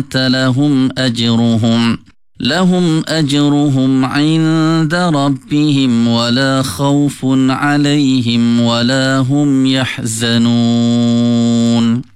لهم أجرهم عند ربهم ولا خوف عليهم ولا هم يحزنون